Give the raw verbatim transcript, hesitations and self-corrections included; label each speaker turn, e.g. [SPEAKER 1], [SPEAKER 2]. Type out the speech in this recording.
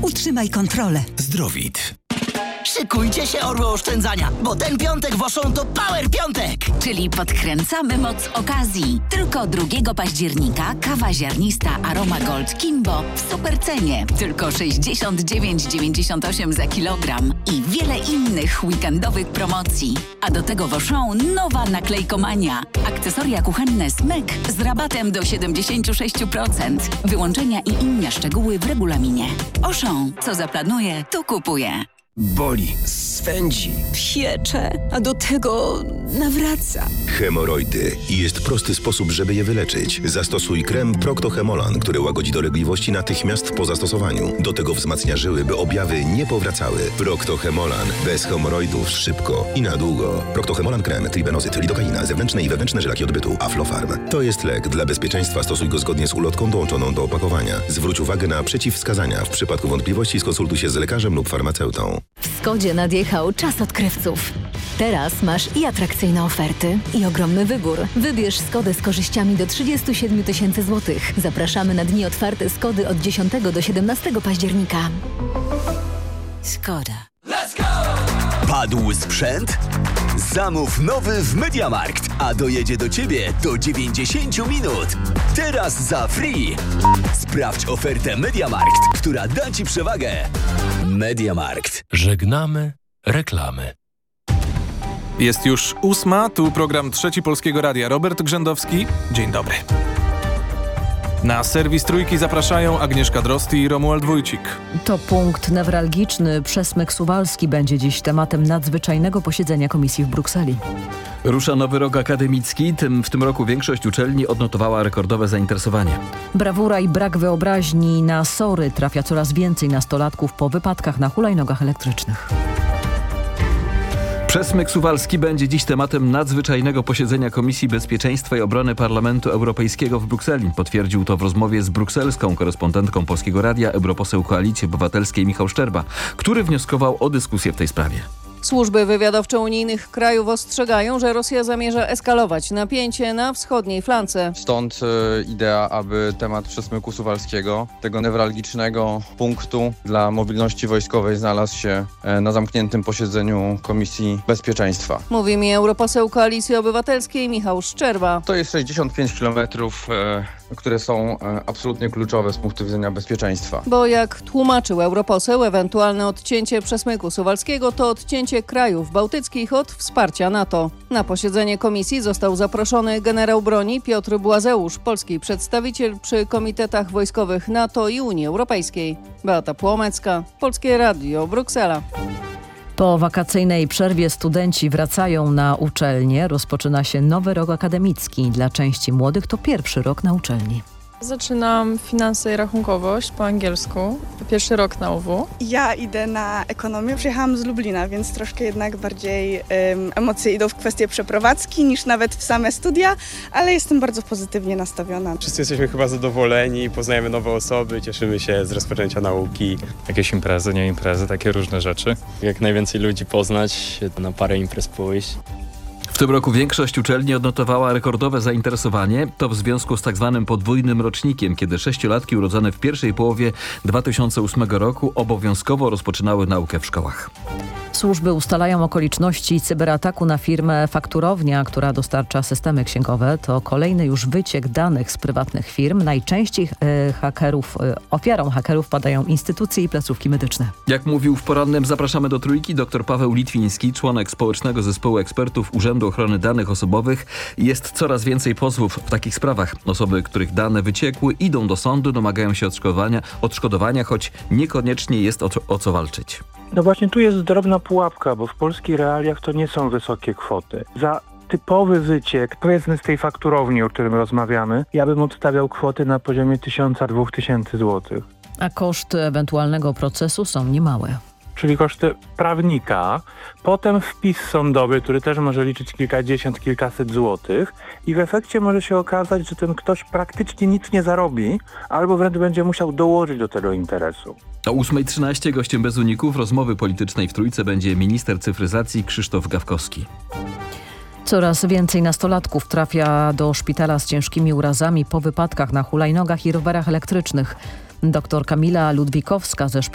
[SPEAKER 1] Utrzymaj kontrolę.
[SPEAKER 2] Zdrowit.
[SPEAKER 3] Szykujcie się, orły oszczędzania, bo ten piątek w Auchan to Power Piątek!
[SPEAKER 4] Czyli podkręcamy moc okazji. Tylko drugiego października kawa ziarnista Aroma Gold Kimbo w supercenie. Tylko sześćdziesiąt dziewięć dziewięćdziesiąt osiem za kilogram. I wiele innych weekendowych promocji. A do tego w Auchan nowa naklejkomania. Akcesoria kuchenne Smyk z rabatem do siedemdziesiąt sześć procent. Wyłączenia i inne szczegóły w regulaminie. Auchan. Co zaplanuje, to kupuje.
[SPEAKER 2] Boli, swędzi,
[SPEAKER 1] Piecze, a do tego nawraca.
[SPEAKER 5] Hemoroidy. I jest prosty sposób, żeby je wyleczyć. Zastosuj krem Procto-Hemolan, który łagodzi dolegliwości natychmiast po zastosowaniu. Do tego wzmacnia żyły, by objawy nie powracały. Procto-Hemolan. Bez hemoroidów szybko i na długo. Procto-Hemolan krem, tribenozyt, lidokaina, zewnętrzne i wewnętrzne żylaki odbytu, Aflofarm. To jest lek. Dla bezpieczeństwa stosuj go zgodnie z ulotką dołączoną do opakowania. Zwróć uwagę na przeciwwskazania. W przypadku wątpliwości skonsultuj się z lekarzem lub farmaceutą.
[SPEAKER 6] W Skodzie nadjechał czas odkrywców. Teraz masz i atrakcyjne oferty, i ogromny wybór. Wybierz Skodę z korzyściami do trzydzieści siedem tysięcy złotych. Zapraszamy na dni otwarte Skody od dziesiątego do siedemnastego października.
[SPEAKER 4] Skoda.
[SPEAKER 2] Padł sprzęt? Zamów nowy w MediaMarkt, a dojedzie do Ciebie do dziewięćdziesiąt minut. Teraz za free. Sprawdź ofertę MediaMarkt, która da Ci przewagę. MediaMarkt.
[SPEAKER 7] Żegnamy reklamy.
[SPEAKER 8] Jest już ósma, tu program Trzeci Polskiego Radia. Robert Grzędowski, dzień dobry. Na serwis Trójki zapraszają Agnieszka Drosty i Romuald Wójcik.
[SPEAKER 9] To punkt newralgiczny. Przesmyk suwalski będzie dziś tematem nadzwyczajnego posiedzenia komisji w Brukseli.
[SPEAKER 10] Rusza nowy rok akademicki. Tym, w tym roku większość uczelni odnotowała rekordowe zainteresowanie.
[SPEAKER 9] Brawura i brak wyobraźni na sory. Trafia coraz więcej nastolatków po wypadkach na hulajnogach elektrycznych.
[SPEAKER 10] Przesmyk suwalski będzie dziś tematem nadzwyczajnego posiedzenia Komisji Bezpieczeństwa i Obrony Parlamentu Europejskiego w Brukseli. Potwierdził to w rozmowie z brukselską korespondentką Polskiego Radia europoseł Koalicji Obywatelskiej Michał Szczerba, który wnioskował o dyskusję w tej sprawie.
[SPEAKER 11] Służby wywiadowcze unijnych krajów ostrzegają, że Rosja zamierza eskalować napięcie na wschodniej flance.
[SPEAKER 12] Stąd y, idea, aby temat przesmyku suwalskiego, tego newralgicznego punktu dla mobilności wojskowej, znalazł się y, na zamkniętym posiedzeniu Komisji Bezpieczeństwa.
[SPEAKER 11] Mówi mi europoseł Koalicji Obywatelskiej Michał Szczerba.
[SPEAKER 12] To jest sześćdziesiąt pięć kilometrów, y, które są y, absolutnie kluczowe z punktu widzenia bezpieczeństwa.
[SPEAKER 11] Bo jak tłumaczył europoseł, ewentualne odcięcie przesmyku suwalskiego to odcięcie krajów bałtyckich od wsparcia NATO. Na posiedzenie komisji został zaproszony generał broni Piotr Błazeusz, polski przedstawiciel przy komitetach wojskowych NATO i Unii Europejskiej. Beata Płomecka, Polskie Radio, Bruksela.
[SPEAKER 9] Po wakacyjnej przerwie studenci wracają na uczelnię. Rozpoczyna się nowy rok akademicki. Dla części młodych to pierwszy rok na uczelni.
[SPEAKER 13] Zaczynam finanse i rachunkowość po angielsku. Pierwszy rok na U W.
[SPEAKER 14] Ja idę na ekonomię. Przyjechałam z Lublina, więc troszkę jednak bardziej um, emocje idą w kwestię przeprowadzki niż nawet w same studia, ale jestem bardzo pozytywnie nastawiona.
[SPEAKER 15] Wszyscy jesteśmy chyba zadowoleni, poznajemy nowe osoby, cieszymy się z rozpoczęcia nauki.
[SPEAKER 16] Jakieś imprezy, nie imprezy, takie różne rzeczy. Jak najwięcej ludzi poznać, na parę imprez pójść.
[SPEAKER 10] W tym roku większość uczelni odnotowała rekordowe zainteresowanie. To w związku z tak zwanym podwójnym rocznikiem, kiedy sześciolatki urodzone w pierwszej połowie dwa tysiące ósmego roku obowiązkowo rozpoczynały naukę w szkołach.
[SPEAKER 9] Służby ustalają okoliczności cyberataku na firmę Fakturownia, która dostarcza systemy księgowe. To kolejny już wyciek danych z prywatnych firm. Najczęściej e, hakerów, e, ofiarą hakerów padają instytucje i placówki medyczne.
[SPEAKER 10] Jak mówił w porannym Zapraszamy do Trójki dr Paweł Litwiński, członek Społecznego Zespołu Ekspertów Urzędu Ochrony Danych Osobowych, jest coraz więcej pozwów w takich sprawach. Osoby, których dane wyciekły, idą do sądu, domagają się odszkodowania, odszkodowania choć niekoniecznie jest o, o co walczyć.
[SPEAKER 17] No właśnie tu jest drobna pułapka, bo w polskich realiach to nie są wysokie kwoty. Za typowy wyciek, powiedzmy z tej fakturowni, o którym rozmawiamy, ja bym odstawiał kwoty na poziomie tysiąc do dwóch tysięcy złotych.
[SPEAKER 9] A koszty ewentualnego procesu są niemałe.
[SPEAKER 17] Czyli koszty prawnika, potem wpis sądowy, który też może liczyć kilkadziesiąt, kilkaset złotych i w efekcie może się okazać, że ten ktoś praktycznie nic nie zarobi albo wręcz będzie musiał dołożyć do tego interesu.
[SPEAKER 10] O ósma trzynaście gościem bez uników rozmowy politycznej w Trójce będzie minister cyfryzacji Krzysztof Gawkowski.
[SPEAKER 9] Coraz więcej nastolatków trafia do szpitala z ciężkimi urazami po wypadkach na hulajnogach i rowerach elektrycznych. Doktor Kamila Ludwikowska ze